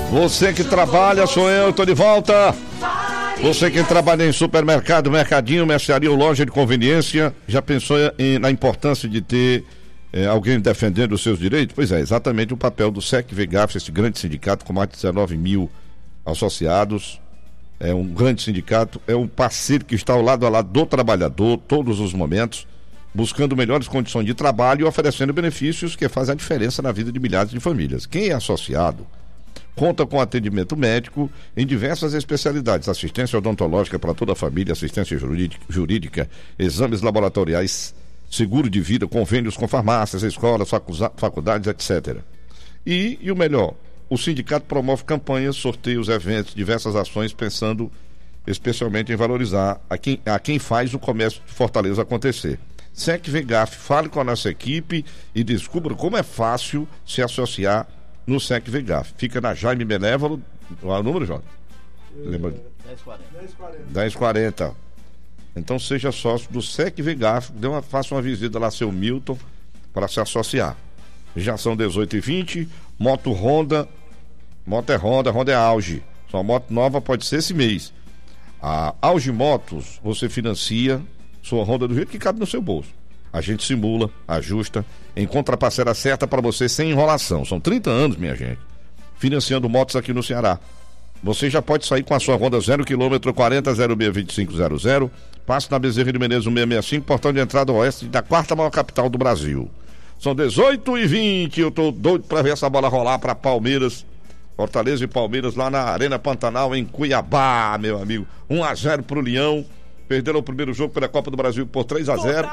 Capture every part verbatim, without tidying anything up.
Você que trabalha, sou eu, tô de volta. Você que trabalha em supermercado, mercadinho, mercearia ou loja de conveniência, já pensou em, na importância de ter eh, alguém defendendo os seus direitos? Pois é, exatamente o papel do S E C Vegaf, esse grande sindicato com mais de dezenove mil associados. É um grande sindicato, é um parceiro que está ao lado a lado do trabalhador, todos os momentos, buscando melhores condições de trabalho e oferecendo benefícios que fazem a diferença na vida de milhares de famílias. Quem é associado conta com atendimento médico em diversas especialidades, assistência odontológica para toda a família, assistência jurídica, jurídica, exames laboratoriais, seguro de vida, convênios com farmácias, escolas, faculdades, etcétera. E, e o melhor, o sindicato promove campanhas, sorteios, eventos, diversas ações, pensando especialmente em valorizar a quem, a quem faz o comércio de Fortaleza acontecer. S E C Vegaf, fale com a nossa equipe e descubra como é fácil se associar no S E C Vegaf. Fica na Jaime Benévolo. Qual é o número, Jota? Lembra? dez quarenta. dez quarenta. Então seja sócio do S E C Vegaf. Dê uma, faça uma visita lá, seu Milton, para se associar. Já são dezoito e vinte. Moto Honda. Moto é Honda, Honda é Auge. Sua moto nova pode ser esse mês. A Auge Motos, você financia sua Honda do jeito que cabe no seu bolso. A gente simula, ajusta, encontra a parceira certa para você sem enrolação. São trinta anos, minha gente, financiando motos aqui no Ceará. Você já pode sair com a sua Honda zero quilômetro, quarenta zero seis vinte e cinco zero zero. Passe na Bezerra de Menezes cento e sessenta e cinco, portão de entrada oeste da quarta maior capital do Brasil. São dezoito e vinte. Eu tô doido para ver essa bola rolar para Palmeiras. Fortaleza e Palmeiras lá na Arena Pantanal, em Cuiabá, meu amigo. um a zero pro Leão. Perderam o primeiro jogo pela Copa do Brasil por três a zero.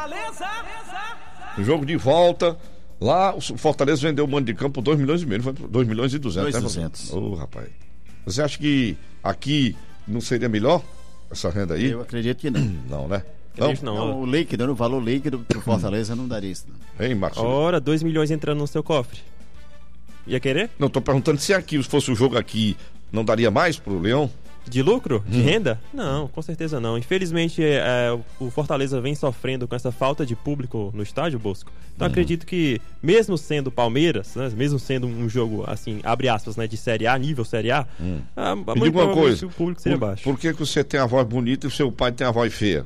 O jogo de volta. Lá o Fortaleza vendeu o mando de campo por dois milhões e meio. Foi dois milhões e duzentos. dois milhões e duzentos. Ô, rapaz. Você acha que aqui não seria melhor essa renda aí? Eu acredito que não. Não, né? Não, não, o líquido, o valor líquido pro Fortaleza não daria isso. Não. Hein, Marcos? Ora, dois milhões entrando no seu cofre. Ia querer? Não, tô perguntando se aqui, se fosse o jogo aqui, não daria mais pro Leão? De lucro? De hum. renda? Não, com certeza não. Infelizmente, é, o Fortaleza vem sofrendo com essa falta de público no estádio, Bosco. Então, hum. acredito que, mesmo sendo Palmeiras, né, mesmo sendo um jogo, assim, abre aspas, né, de Série A, nível Série A, hum. a, a Me diga uma coisa, o público seria por, baixo. Por que, que você tem a voz bonita e o seu pai tem a voz feia?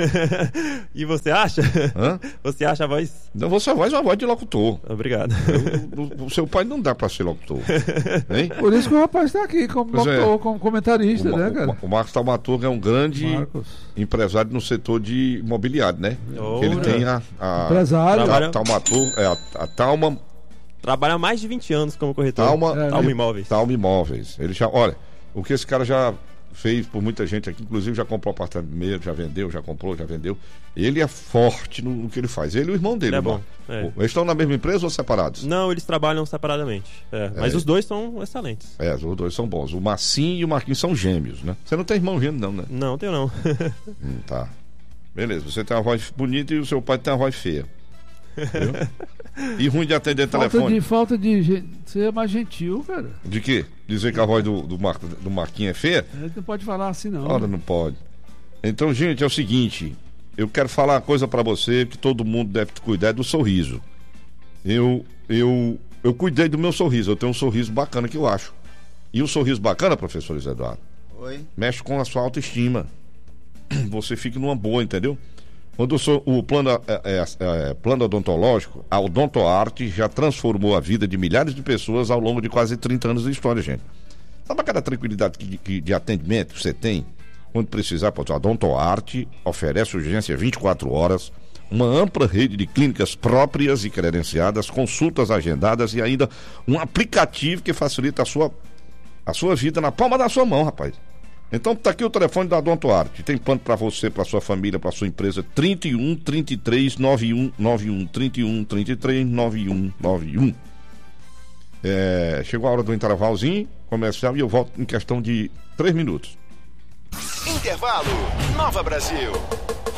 E você acha? Hã? Você acha a voz? Não, você voz é uma voz de locutor. Obrigado. O, o, o seu pai não dá pra ser locutor. Hein? Por isso que o rapaz está aqui como Pois locutor, é. como comentarista, O, né, cara? o, o Marcos Taumaturgo é um grande Marcos. empresário no setor de imobiliário, né? Oh, Ele né? tem a, a Empresário. a, a Taumaturgo, é, a, a Talma Trabalha há mais de vinte anos como corretor. Talma, É, Talma Imóveis. Talma Imóveis. Ele já, olha, o que esse cara já fez por muita gente aqui, inclusive já comprou apartamento, já vendeu, já comprou, já vendeu. Ele é forte no, no que ele faz. Ele e o irmão dele. Ele é irmão. bom, é. Eles estão na mesma empresa ou separados? Não, eles trabalham separadamente. É, mas É. os dois são excelentes. É, os dois são bons. O Massim e o Marquinhos são gêmeos, né? Você não tem irmão gêmeo, não, né? Não, tenho não. Hum, tá. Beleza, você tem uma voz bonita e o seu pai tem uma voz feia. Viu? E ruim de atender Falta telefone. de, falta de gen- ser mais gentil, cara. De quê? Dizer que a voz do, do, Mar, do Marquinhos é feia? A gente não pode falar assim, não. Ora, não pode. Então, gente, é o seguinte. Eu quero falar uma coisa pra você que todo mundo deve cuidar, é do sorriso. Eu, eu, eu cuidei do meu sorriso. Eu tenho um sorriso bacana que eu acho. E o sorriso bacana, professor Luiz Eduardo, Oi? mexe com a sua autoestima. Você fica numa boa, entendeu? Quando eu sou, o plano, é, é, é, plano odontológico, a Odontoarte já transformou a vida de milhares de pessoas ao longo de quase trinta anos de história, gente. Sabe aquela tranquilidade que, que, de atendimento que você tem? Quando precisar, pode ser. A Odontoarte oferece urgência vinte e quatro horas, uma ampla rede de clínicas próprias e credenciadas, consultas agendadas e ainda um aplicativo que facilita a sua, a sua vida na palma da sua mão, rapaz. Então tá aqui o telefone da Odontoarte. Tem plano para você, para sua família, para sua empresa. trinta e um, trinta e três, noventa e um, noventa e um, trinta e um, trinta e três, noventa e um, noventa e um. É, chegou a hora do intervalozinho comercial e eu volto em questão de três minutos. Intervalo Nova Brasil.